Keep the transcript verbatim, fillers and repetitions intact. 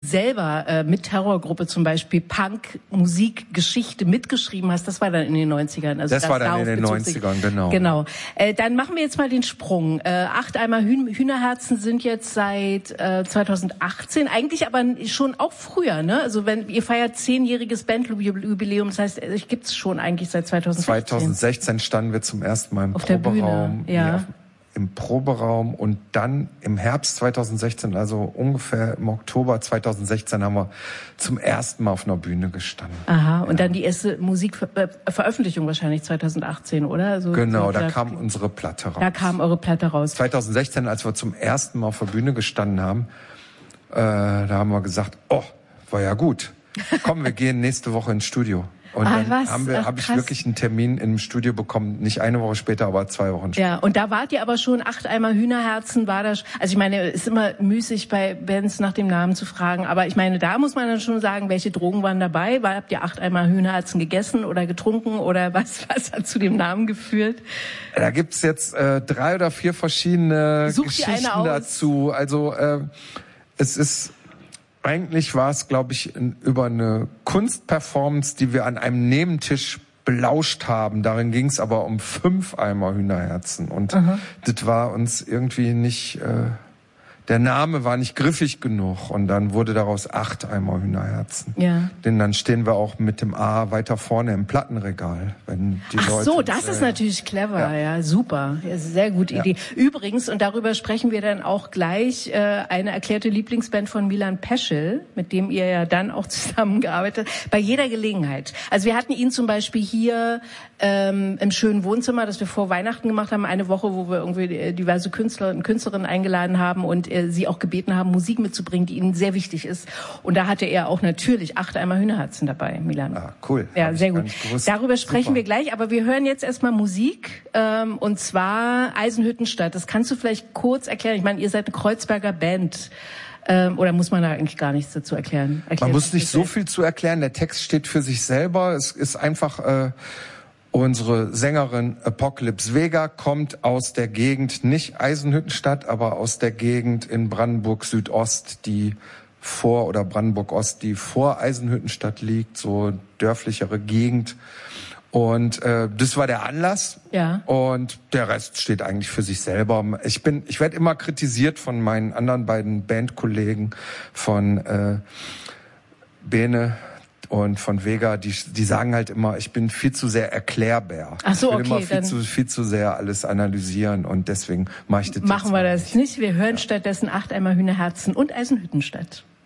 selber äh, mit Terrorgruppe zum Beispiel Punk-Musikgeschichte mitgeschrieben hast, das war dann in den neunzigern. Also das, das war dann in den neunzigern, genau. Genau. Äh, dann machen wir jetzt mal den Sprung. Äh, acht Eimer Hühn Hühnerherzen sind jetzt seit äh, zweitausendachtzehn, eigentlich aber schon auch früher, ne? Also wenn ihr feiert zehnjähriges Bandjubiläum, das heißt, es gibt's schon eigentlich seit zweitausendsechzehn. zweitausendsechzehn standen wir zum ersten Mal im auf Proberaum. Der Bühne, ja. Nee, im Proberaum und dann im Herbst zweitausendsechzehn, also ungefähr im Oktober zweitausendsechzehn, haben wir zum ersten Mal auf einer Bühne gestanden. Aha, ja. Und dann die erste Musikveröffentlichung wahrscheinlich zweitausendachtzehn, oder? Also genau, so da kam unsere Platte raus. Da kam eure Platte raus. zweitausendsechzehn, als wir zum ersten Mal auf der Bühne gestanden haben, äh, da haben wir gesagt, oh, war ja gut. Komm, wir gehen nächste Woche ins Studio. Und ah, dann was? haben wir, habe ich wirklich einen Termin im Studio bekommen, nicht eine Woche später, aber zwei Wochen später. Ja, und da wart ihr aber schon acht Eimer Hühnerherzen, war das, also ich meine, es ist immer müßig bei Bands nach dem Namen zu fragen, aber ich meine, da muss man dann schon sagen, welche Drogen waren dabei, war, habt ihr acht Eimer Hühnerherzen gegessen oder getrunken oder was, was hat zu dem Namen geführt? Da gibt's jetzt äh, drei oder vier verschiedene Such Geschichten eine aus. dazu, also äh, es ist Eigentlich war es, glaube ich, in, über eine Kunstperformance, die wir an einem Nebentisch belauscht haben. Darin ging es aber um fünf Eimer Hühnerherzen. Und Aha. das war uns irgendwie nicht, äh, der Name war nicht griffig genug. Und dann wurde daraus acht Eimer Hühnerherzen. Ja. Denn dann stehen wir auch mit dem A weiter vorne im Plattenregal. Wenn die Ach Leute so, das äh, ist natürlich clever. Ja, ja super. Ja, sehr gute ja. Idee. Übrigens, und darüber sprechen wir dann auch gleich, äh, eine erklärte Lieblingsband von Milan Peschel, mit dem ihr ja dann auch zusammengearbeitet habt, bei jeder Gelegenheit. Also wir hatten ihn zum Beispiel hier ähm, im schönen Wohnzimmer, das wir vor Weihnachten gemacht haben, eine Woche, wo wir irgendwie diverse Künstler und Künstlerinnen eingeladen haben und äh, sie auch gebeten haben, Musik mitzubringen, die ihnen sehr wichtig ist. Und da hatte er auch natürlich acht Eimer Hühnerherzen dabei, Milan. Ah, cool. Ja, Hab sehr gut. Darüber sprechen Super. wir gleich, aber wir hören jetzt erstmal Musik, ähm, und zwar Eisenhüttenstadt. Das kannst du vielleicht kurz erklären. Ich meine, ihr seid eine Kreuzberger Band. Ähm, oder muss man da eigentlich gar nichts dazu erklären? Erklären man muss nicht so viel zu erklären. Der Text steht für sich selber. Es ist einfach... Äh, Unsere Sängerin Apocalypse Vega kommt aus der Gegend, nicht Eisenhüttenstadt, aber aus der Gegend in Brandenburg Südost, die vor, oder Brandenburg Ost, die vor Eisenhüttenstadt liegt, so dörflichere Gegend. Und äh, das war der Anlass. Ja. Und der Rest steht eigentlich für sich selber. Ich bin, ich werde immer kritisiert von meinen anderen beiden Bandkollegen, von äh, Bene und von Vega, die, die sagen halt immer, ich bin viel zu sehr erklärbär. Ach so, ich will okay, immer viel dann zu, viel zu sehr alles analysieren und deswegen mache ich das Machen jetzt wir mal das nicht. Wir hören ja. stattdessen acht Eimer Hühnerherzen und Eisenhüttenstadt.